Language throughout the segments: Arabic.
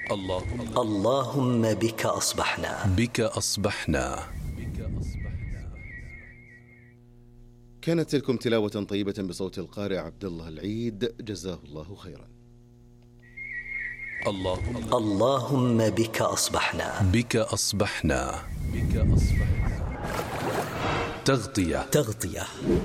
اللهم بك أصبحنا. بك أصبحنا. كانت تلكم تلاوة طيبة بصوت القارئ عبد الله العيد، جزاه الله خيرا. اللهم بك أصبحنا. بك أصبحنا. بك أصبحنا. تغطية.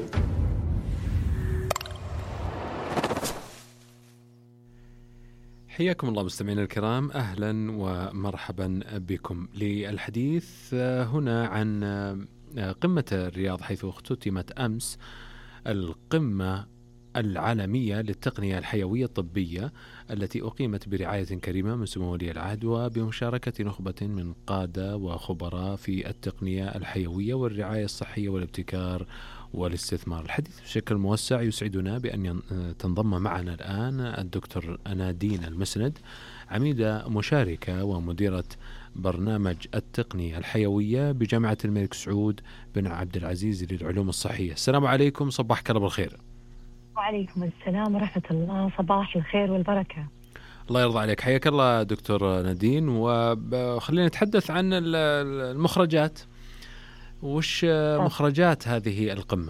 حياكم الله مستمعينا الكرام، أهلا ومرحبا بكم للحديث هنا عن قمة الرياض، حيث اختتمت أمس القمة العالمية للتقنية الحيوية الطبية التي أقيمت برعاية كريمة من سمو ولي العهد وبمشاركة نخبة من قادة وخبراء في التقنية الحيوية والرعاية الصحية والابتكار والاستثمار. الحديث بشكل موسع يسعدنا بأن تنضم معنا الآن الدكتور نادين المسند، عميدة مشاركة ومديرة برنامج التقنية الحيوية بجامعة الملك سعود بن عبد العزيز للعلوم الصحية. السلام عليكم، صباحك الله بالخير. وعليكم السلام ورحمة الله، صباح الخير والبركة. الله يرضى عليك، حياك الله دكتور نادين. وخلينا نتحدث عن المخرجات. وش مخرجات هذه القمة؟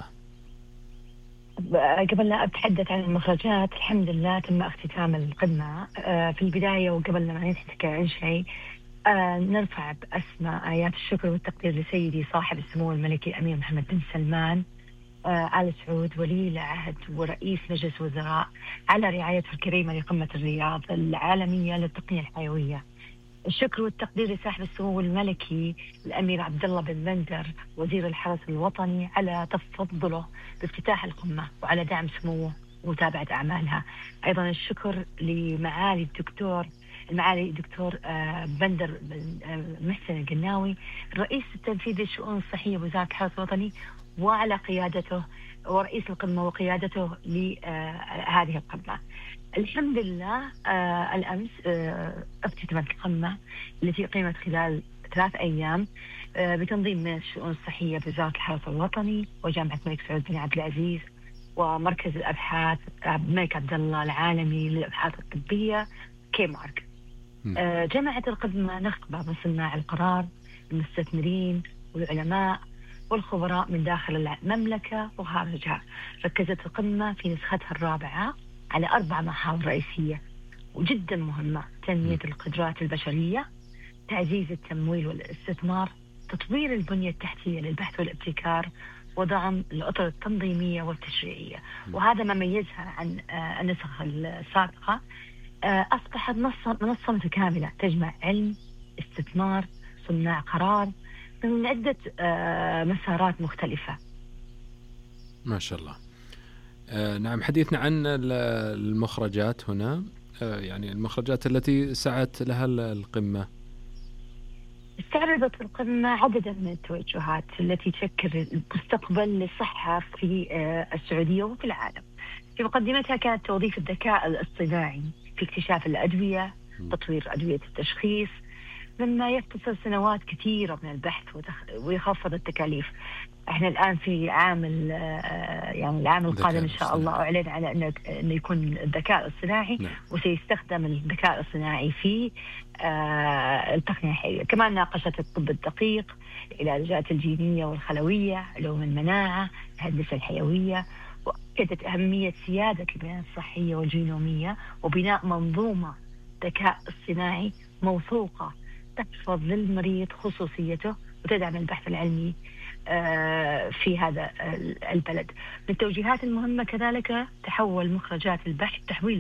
قبل لا أتحدث عن المخرجات، الحمد لله تم اختتام القمة. في البداية وقبل ما نحكي عن شيء، نرفع بأسماء آيات الشكر والتقدير لسيدي صاحب السمو الملكي الأمير محمد بن سلمان آل سعود ولي العهد ورئيس مجلس وزراء على رعايته الكريمة لقمة الرياض العالمية للتقنية الحيوية. الشكر والتقدير لصاحب السمو الملكي الأمير عبد الله بن بندر وزير الحرس الوطني على تفضله بافتتاح القمة وعلى دعم سموه ومتابعة أعمالها. أيضا الشكر لمعالي الدكتور بندر محسن القناوي الرئيس التنفيذي للشؤون الصحية بوزارة الحرس الوطني وعلى قيادته ورئيس القمة وقيادته لهذه القمة. الحمد لله الأمس افتتمت القمة التي أقيمت خلال 3 أيام بتنظيم من الشؤون الصحية بوزارة الحرس الوطني وجامعة الملك سعود بن عبد العزيز ومركز الأبحاث الملك عبد الله العالمي للأبحاث الطبية كيمارك. جمعت القمة نخبة من صناع القرار، المستثمرين والعلماء والخبراء من داخل المملكة وخارجها. ركزت القمة في نسختها الرابعة على 4 محاور رئيسية وجدا مهمة: تنمية القدرات البشرية، تعزيز التمويل والاستثمار، تطوير البنية التحتية للبحث والابتكار، ودعم الأطر التنظيمية والتشريعية. وهذا ما ميزها عن النسخ السابقة. أصبحت منصة متكاملة تجمع علم، استثمار، صناع قرار من عدة مسارات مختلفة. ما شاء الله. نعم، حديثنا عن المخرجات هنا، يعني المخرجات التي سعت لها القمة. استعرضت القمة عددا من التوجهات التي تشكل المستقبل للصحة في السعودية وفي العالم. في مقدمتها كانت توظيف الذكاء الاصطناعي في اكتشاف الأدوية، تطوير أدوية التشخيص، مما يختصر سنوات كثيرة من البحث ويخفض التكاليف. احنا الآن في عام يعني العام القادم إن شاء الله أعلن على أنه يكون الذكاء الصناعي وسيستخدم الذكاء الاصطناعي في التقنية الحيوية. كمان ناقشت الطب الدقيق، العلاجات الجينية والخلوية، علوم المناعة، الهندسة الحيوية، وأكدت أهمية سيادة البيانات الصحية والجينومية وبناء منظومة ذكاء اصطناعي موثوقة تحفظ للمريض خصوصيته وتدعم البحث العلمي في هذا البلد. من التوجيهات المهمة كذلك تحويل مخرجات البحث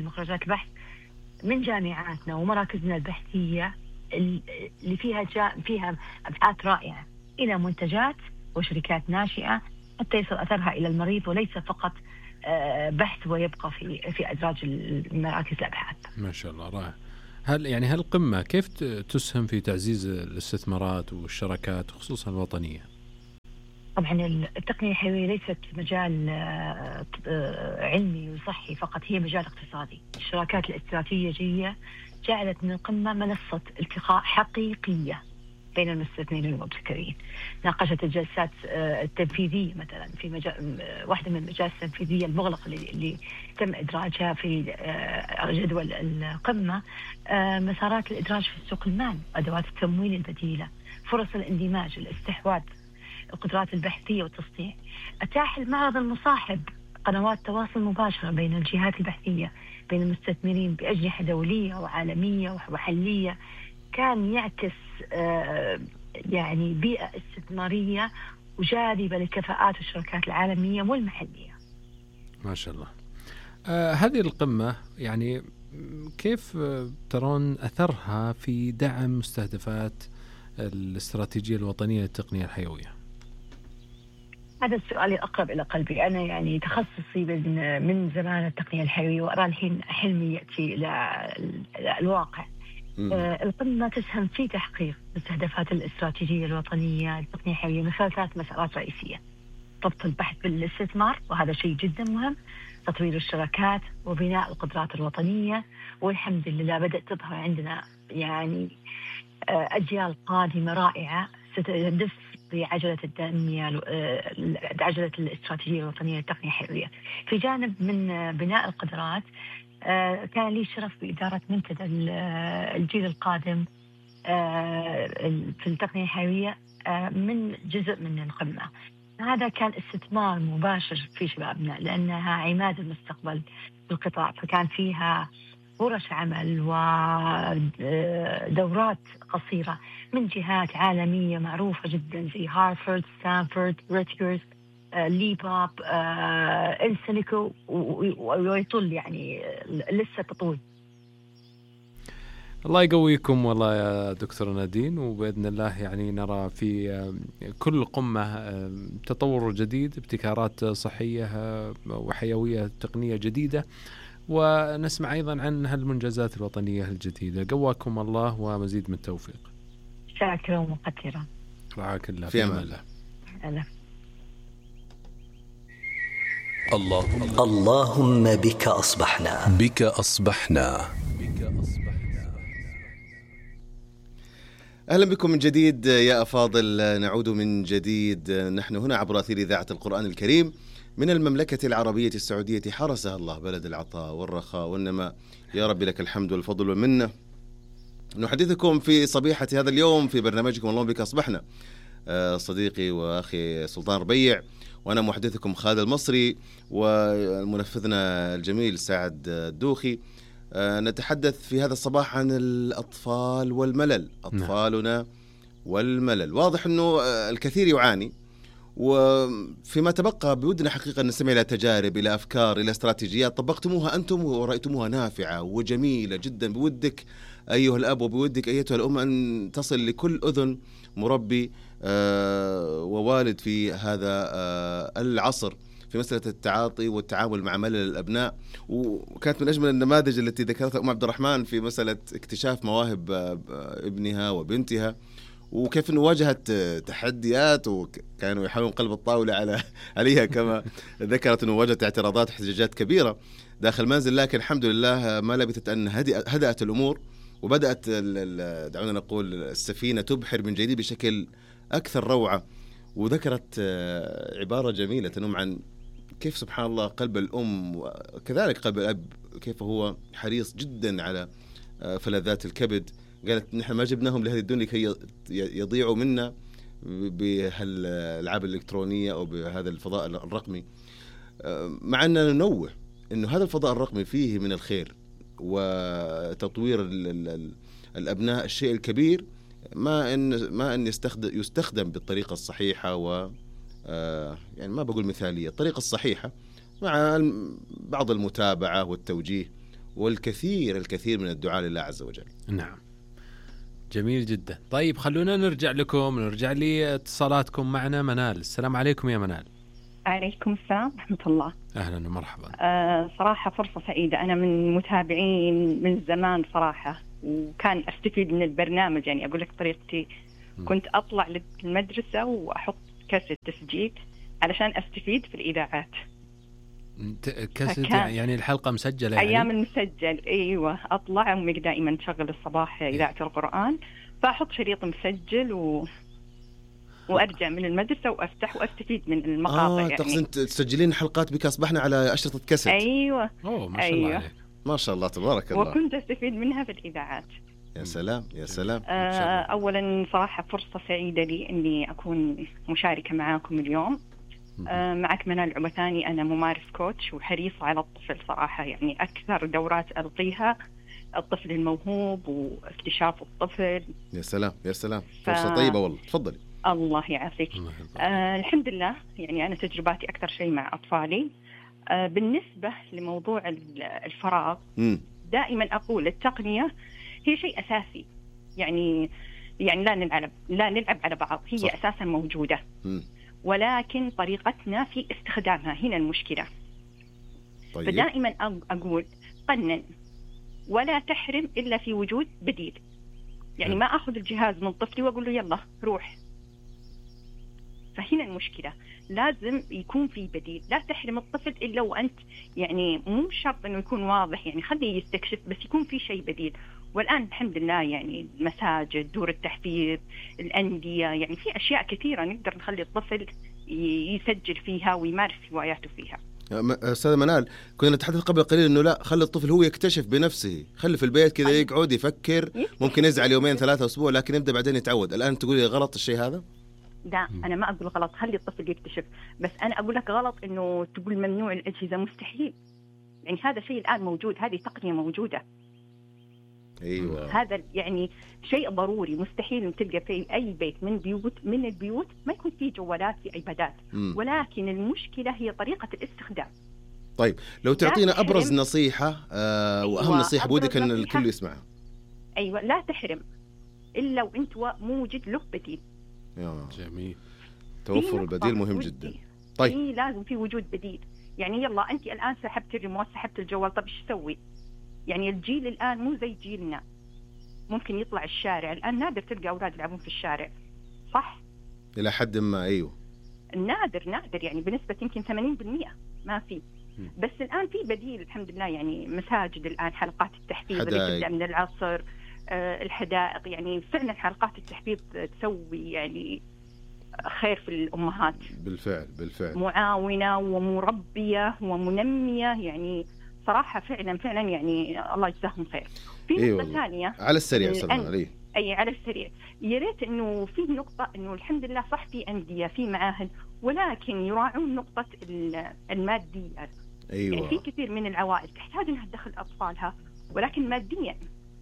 من جامعاتنا ومراكزنا البحثية اللي فيها أبحاث رائعة إلى منتجات وشركات ناشئة حتى يصل أثرها إلى المريض وليس فقط بحث ويبقى في أدراج المراكز الأبحاث. ما شاء الله، رائع. هل القمة كيف تسهم في تعزيز الاستثمارات والشراكات خصوصا الوطنية؟ طبعا التقنية الحيوية ليست مجال علمي وصحي فقط، هي مجال اقتصادي. الشراكات الاستراتيجية جعلت من القمة منصة التقاء حقيقية بين المستثمرين والمبتكرين. ناقشت الجلسات التنفيذية مثلا في واحدة من المجالس التنفيذية المغلقة اللي تم إدراجها في جدول القمة، مسارات الإدراج في سوق المال، أدوات التمويل البديلة، فرص الاندماج، الاستحواذ، القدرات البحثية والتصنيع. أتاح المعرض المصاحب قنوات تواصل مباشرة بين الجهات البحثية، بين المستثمرين بأجنحة دولية وعالمية ومحلية. كان يعكس يعني بيئة استثمارية وجاذبة للكفاءات والشركات العالمية والمحلية. ما شاء الله. هذه القمة يعني كيف ترون أثرها في دعم مستهدفات الاستراتيجية الوطنية للتقنية الحيوية؟ هذا السؤال الأقرب إلى قلبي. أنا يعني تخصصي من زمان التقنية الحيوية، وأرى الحين حلمي يأتي إلى الواقع. القمة تسهم في تحقيق مستهدفات الاستراتيجية الوطنية للتقنية الحيوية من خلال 3 مسارات رئيسية: ضبط البحث بالاستثمار، وهذا شيء جدا مهم، تطوير الشراكات، وبناء القدرات الوطنية. والحمد لله بدأت تظهر عندنا يعني أجيال قادمة رائعة ستدف بعجلة التنمية، عجلة الاستراتيجية الوطنية للتقنية الحيوية. في جانب من بناء القدرات، كان لي شرف بإدارة منتدى الجيل القادم في التقنية الحيوية من جزء من القمة. هذا كان استثمار مباشر في شبابنا، لأنها عماد المستقبل في القطاع، فكان فيها ورش عمل ودورات قصيرة من جهات عالمية معروفة جدا زي هارفارد، ستانفورد، ريتجرز، ليباب، إنسيليكو، ويطول يعني لسه تطول. الله يقويكم والله يا دكتور نادين، وبإذن الله يعني نرى في كل قمة تطور جديد، ابتكارات صحية وحيوية تقنية جديدة، ونسمع أيضا عن هالمنجزات الوطنية الجديدة. قواكم الله ومزيد من التوفيق. شاكرا ومقدرا. رعاك الله. في أمان الله. اللهم بك أصبحنا. بك أصبحنا. أهلا بكم من جديد يا أفاضل. نعود من جديد، نحن هنا عبر أثير إذاعة القرآن الكريم من المملكة العربية السعودية، حرسها الله بلد العطاء والرخاء والنماء. يا رب لك الحمد والفضل والمنة. نحدثكم في صبيحة هذا اليوم في برنامجكم اللهم بك أصبحنا، صديقي وأخي سلطان ربيع، وأنا محدثكم خالد المصري، ومنفذنا الجميل سعد الدوخي. نتحدث في هذا الصباح عن الأطفال والملل. أطفالنا والملل. واضح أنه الكثير يعاني، وفيما تبقى بودنا حقيقة نستمع إلى تجارب، إلى أفكار، إلى استراتيجيات طبقتموها أنتم ورأيتموها نافعة وجميلة جدا. بودك أيها الأب وبودك أيتها الأم أن تصل لكل أذن مربي ووالد في هذا العصر في مسألة التعاطي والتعامل مع ملل الأبناء. وكانت من أجمل النماذج التي ذكرتها أم عبد الرحمن في مسألة اكتشاف مواهب ابنها وبنتها، وكيف أنه واجهت تحديات وكانوا يحاولون قلب الطاولة عليها كما ذكرت أنه واجهت اعتراضات واحتجاجات كبيرة داخل المنزل، لكن الحمد لله ما لبثت أن هدأت الأمور وبدأت دعونا نقول السفينة تبحر من جديد بشكل أكثر روعة. وذكرت عبارة جميلة تنم عن كيف سبحان الله قلب الأم وكذلك قلب الأب كيف هو حريص جدا على فلذات الكبد. قالت نحن ما جبناهم لهذه الدنيا كي يضيعوا منا بهالألعاب الإلكترونية أو بهذا الفضاء الرقمي، مع أننا ننوه أنه هذا الفضاء الرقمي فيه من الخير وتطوير الأبناء الشيء الكبير، ما أن يستخدم بالطريقة الصحيحة يعني ما بقول مثالية، الطريقة الصحيحة مع بعض المتابعة والتوجيه والكثير من الدعاء لله عز وجل. نعم، جميل جدا. طيب خلونا نرجع لاتصالاتكم معنا. منال، السلام عليكم يا منال. عليكم السلام ورحمة الله. أهلا ومرحبا. صراحة فرصة سعيدة، أنا من متابعين من زمان صراحة، وكان أستفيد من البرنامج. يعني أقول لك طريقتي، كنت أطلع للمدرسة وأحط كاسيت تسجيل علشان أستفيد في الإذاعات. كاسيت يعني الحلقة مسجلة يعني؟ أيام المسجل، أيوة. أطلع أمي دائما تشغل الصباح إذاعة القرآن، فأحط شريط مسجل وأرجع من المدرسة وأفتح وأستفيد من المقاطع. يعني تقصد تسجلين حلقات بك أصبحنا على أشرطة كاسيت؟ أيوة. ما شاء الله عليك. ما شاء الله تبارك الله. وكنت أستفيد منها في الإذاعات. يا سلام يا سلام. أولا صراحة فرصة سعيدة لي أني أكون مشاركة معاكم اليوم. معك منال العبثاني، أنا ممارس كوتش وحريصة على الطفل صراحة، يعني أكثر دورات ألقيها الطفل الموهوب واكتشاف الطفل. يا سلام يا سلام، فرصة طيبة والله. تفضلي. الله يعافيك. الحمد لله، يعني أنا تجرباتي أكثر شيء مع أطفالي. بالنسبة لموضوع الفراغ، دائما أقول التقنية هي شيء أساسي، يعني لا نلعب على بعض، هي صح. أساسا موجودة. ولكن طريقتنا في استخدامها هنا المشكلة. طيب. فدائما أقول قنن ولا تحرم إلا في وجود بديل. يعني ما أخذ الجهاز من طفلي وأقول له يلا روح. فهنا المشكلة، لازم يكون في بديل. لا تحرم الطفل إلا وأنت يعني مو شرط أنه يكون واضح، يعني خليه يستكشف، بس يكون في شيء بديل. والآن الحمد لله يعني المساجد، دور التحفيظ، الأندية، يعني في أشياء كثيرة نقدر نخلي الطفل يسجل فيها ويمارس هواياته فيها. أستاذة منال، كنا نتحدث قبل قليل إنه لا، خلي الطفل هو يكتشف بنفسه، خلي في البيت كذا يقعد يفكر، ممكن يزعل يومين ثلاثة أسبوع لكن يبدأ بعدين يتعود. الآن تقولي غلط الشيء هذا؟ لا، أنا ما أقول غلط، خلي الطفل يكتشف، بس أنا أقول لك غلط إنه تقول ممنوع الأجهزة، مستحيل. يعني هذا شيء الآن موجود، هذه تقنية موجودة. أيوة. هذا يعني شيء ضروري، مستحيل إن تلقى في أي بيت من البيوت ما يكون فيه جوالات في عبادات. ولكن المشكلة هي طريقة الاستخدام. طيب لو تعطينا أبرز نصيحة وأهم نصيحة بودك أن الكل يسمعها. أيوة، لا تحرم إلا وأنت موجد له بديل. جميل. توفر البديل مهم جدا. طيب لازم في وجود بديل. يعني يلا أنت الآن سحبت الريموت، سحبت الجوال، طب إيش تسوي؟ يعني الجيل الآن مو زي جيلنا، ممكن يطلع الشارع. الآن نادر تلقى أولاد يلعبون في الشارع، صح؟ إلى حد ما. أيوه، نادر يعني بنسبة يمكن 80% ما في. بس الآن في بديل الحمد لله، يعني مساجد الآن حلقات التحفيظ اللي تبدأ من العصر، الحدائق، يعني فعلا حلقات التحفيظ تسوي يعني خير في الأمهات. بالفعل معاونة ومربية ومنمية، يعني صراحة فعلا يعني الله يجزاهم خير. في نقطة ثانية على السريع علي. أي على السريع، يا ريت إنه في نقطة إنه الحمد لله صح في أندية، في معاهد، ولكن يراعون نقطة المادية. أيوة. يعني في كثير من العوائل تحتاج إنها تدخل أطفالها، ولكن ماديا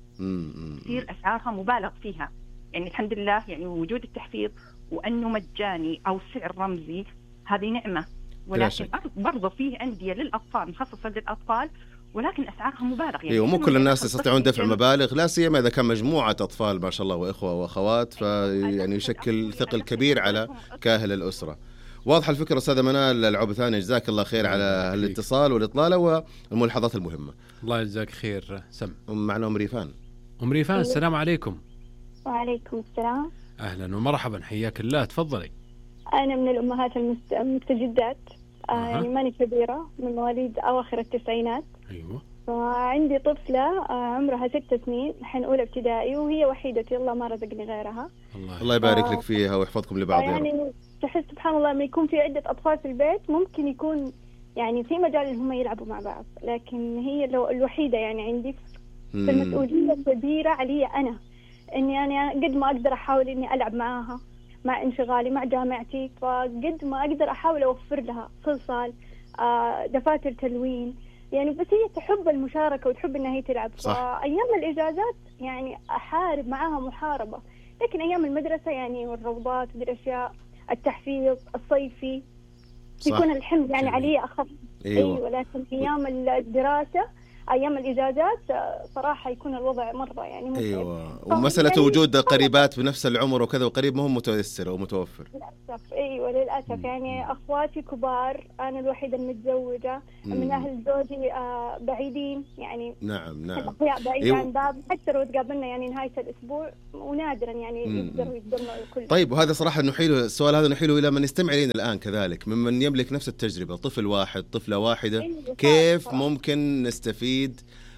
تصير أسعارها مبالغ فيها. يعني الحمد لله يعني وجود التحفيظ وأنه مجاني أو سعر رمزي هذه نعمة، ولكن برضو فيه أندية للأطفال مخصصة للأطفال، ولكن أسعارها مبالغ. يعني مو كل الناس يستطيعون دفع مبالغ، لا سيما إذا كان مجموعة أطفال ما شاء الله وإخوة وأخوات، فيعني يشكل ثقل كبير على كاهل الأسرة. واضحة الفكرة أستاذة منال العبثاني، جزاك الله خير على الاتصال والإطلالة والملاحظات المهمة. الله يجزاك خير. معنا أم ريفان. السلام عليكم. وعليكم السلام. أهلا ومرحبا، حياك الله، تفضلي. أنا من الأمهات المستجدات، يعني ماني كبيرة، من مواليد أواخر التسعينات. أيوة. وعندي طفلة عمرها 6 سنين، الحين أولى ابتدائي، وهي وحيدتي، الله ما رزقني غيرها. الله يبارك لك فيها ويحفظكم لبعض. يعني تحس سبحان الله لما يكون في عدة أطفال في البيت ممكن يكون يعني في مجال إنهم يلعبوا مع بعض، لكن هي لو الوحيدة يعني عندي في المسؤولية كبيرة علي أنا، إني أنا قد ما أقدر أحاول إني ألعب معاها مع انشغالي مع جامعتي، فقد ما أقدر أحاول أوفر لها صلصال، دفاتر تلوين، يعني بس هي تحب المشاركة وتحب إنها هي تلعب. فأيام الإجازات يعني أحارب معاها محاربة، لكن أيام المدرسة يعني والروضات والأشياء التحفيظ الصيفي يكون الحمد يعني علي أخف. أيوة. لكن أيام الدراسة أيام الإجازات صراحة يكون الوضع مرة يعني متعب. أيوة. ومسألة وجود قريبات بنفس العمر وكذا وقريب ما هو متيسر ومتوفر للأسف. أيوة للأسف. يعني أخواتي كبار، أنا الوحيدة المتزوجة، من أهل زوجي بعيدين، يعني نعم بعيد عن باب، حتى لو تقابلنا يعني نهاية الأسبوع ونادرا يعني يقدروا يتجمعوا الكل. طيب، وهذا صراحة نحيله السؤال هذا نحيله إلى من يستمع لنا الآن كذلك، ممن يملك نفس التجربة، طفل واحد، طفلة واحدة. أيوة. كيف ممكن نستفيد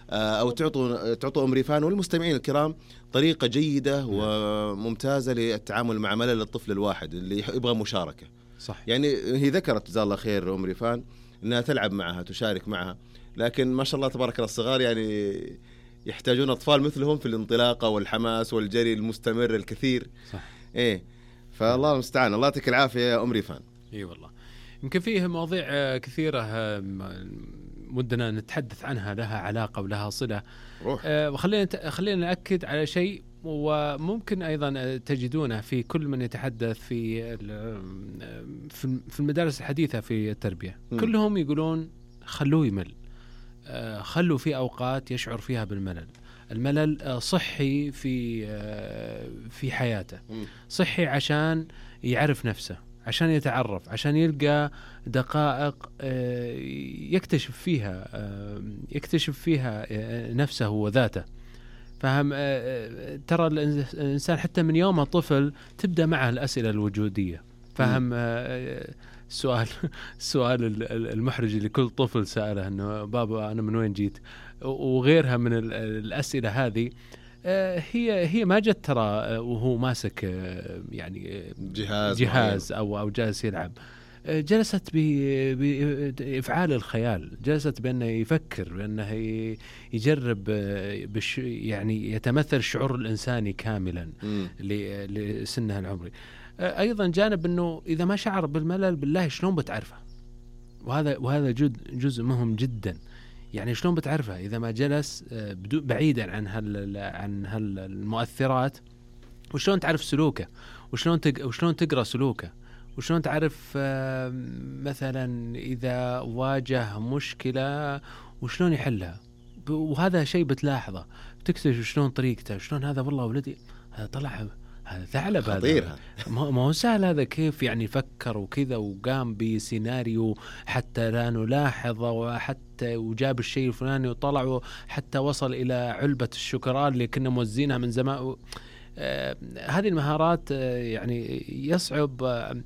أو تعطوا أم ريفان والمستمعين الكرام طريقة جيدة وممتازة للتعامل مع ملل الطفل الواحد اللي يبغى مشاركة. صح. يعني هي ذكرت جزاها الله خير أم ريفان أنها تلعب معها تشارك معها، لكن ما شاء الله تبارك الله الصغار يعني يحتاجون أطفال مثلهم في الانطلاقة والحماس والجري المستمر الكثير. صح. إيه، فالله المستعان. الله يعطيك العافية يا أم ريفان. اي والله يمكن فيه مواضيع كثيرة ودنا نتحدث عنها لها علاقة ولها صلة. خلينا نأكد على شيء وممكن أيضا تجدونه في كل من يتحدث في المدارس الحديثة في التربية. كلهم يقولون خلوه يمل، خلوا في أوقات يشعر فيها بالملل. الملل صحي في حياته، صحي عشان يعرف نفسه، عشان يتعرف، عشان يلقى دقائق يكتشف فيها نفسه وذاته. فهم ترى الإنسان حتى من يوم طفل تبدأ معه الأسئلة الوجودية. فهم السؤال المحرج اللي كل طفل سأله إنه بابا أنا من وين جيت، وغيرها من الأسئلة هذه هي ما جت ترى وهو ماسك يعني جهاز أو جالس يلعب. جلست بإفعال الخيال، جلست بأنه يفكر، بأنه يجرب يعني يتمثل الشعور الإنساني كاملا لسنه العمري. أيضا جانب أنه إذا ما شعر بالملل بالله شلون بتعرفه؟ وهذا جزء مهم جدا. يعني شلون بتعرفه إذا ما جلس بعيدا عن هالمؤثرات؟ وشلون تعرف سلوكه؟ وشلون تقرأ سلوكه؟ وشلون تعرف مثلا إذا واجه مشكلة وشلون يحلها؟ وهذا شيء بتلاحظه، بتكتشف شلون طريقته، شلون هذا والله ولدي هذا طلع هذا ثعلب، خطير. ما هو سهل هذا كيف يعني فكر وكذا وقام بسيناريو حتى لا نلاحظه، وحتى وجاب الشيء الفلاني وطلع حتى وصل إلى علبة الشوكولاتة اللي كنا موزينها من زمان. هذه المهارات يعني يصعب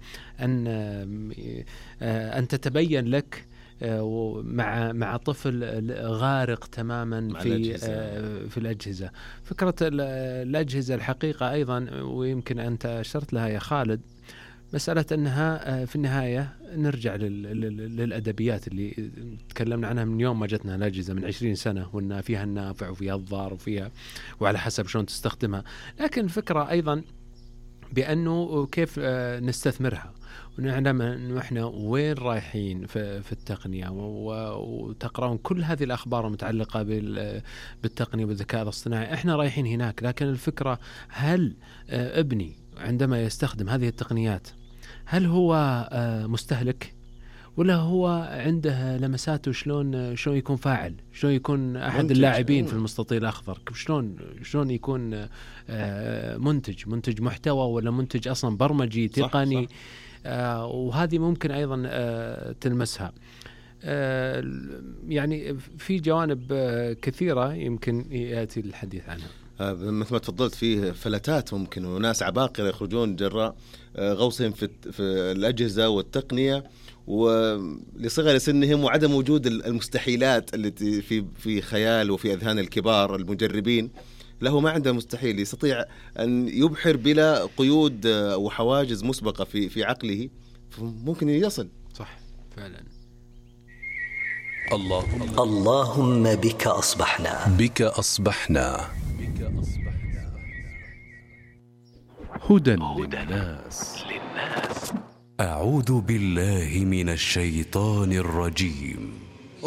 أن تتبين لك مع طفل غارق تماما في الأجهزة. فكرة الأجهزة الحقيقة أيضا، ويمكن أنت أشرت لها يا خالد، مسألة أنها في النهاية نرجع للأدبيات اللي تكلمنا عنها من يوم ما جتنا الأجهزة من 20 سنة، وأن فيها النافع وفيها الضار وعلى حسب شلون تستخدمها. لكن الفكرة أيضا بأنه كيف نستثمرها، ونعلم أنه إحنا وين رايحين في التقنية، وتقرأون كل هذه الأخبار المتعلقة بالتقنية والذكاء الاصطناعي. إحنا رايحين هناك، لكن الفكرة هل ابني عندما يستخدم هذه التقنيات هل هو مستهلك ولا هو عنده لمساته؟ شلون يكون فاعل؟ شلون يكون أحد اللاعبين في المستطيل الأخضر؟ شلون يكون منتج محتوى، ولا منتج أصلا برمجي تقني؟ صح. وهذه ممكن أيضا تلمسها. يعني في جوانب كثيرة يمكن يأتي الحديث عنها. مثل ما تفضلت، فيه فلتات ممكن وناس عباقرة يخرجون جراء غوصهم في الأجهزة والتقنية ولصغر سنهم، وعدم وجود المستحيلات التي في خيال وفي أذهان الكبار المجربين. له ما عنده مستحيل، يستطيع أن يبحر بلا قيود وحواجز مسبقة في عقله، ممكن يصل. صح فعلا. اللهم بك أصبحنا هدى للناس. أعوذ بالله من الشيطان الرجيم.